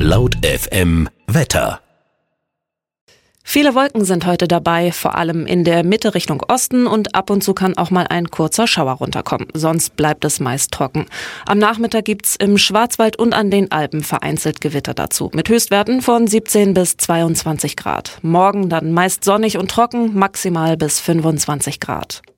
Laut FM Wetter. Viele Wolken sind heute dabei, vor allem in der Mitte Richtung Osten, und ab und zu kann auch mal ein kurzer Schauer runterkommen. Sonst bleibt es meist trocken. Am Nachmittag gibt's im Schwarzwald und an den Alpen vereinzelt Gewitter dazu, mit Höchstwerten von 17 bis 22 Grad. Morgen dann meist sonnig und trocken, maximal bis 25 Grad.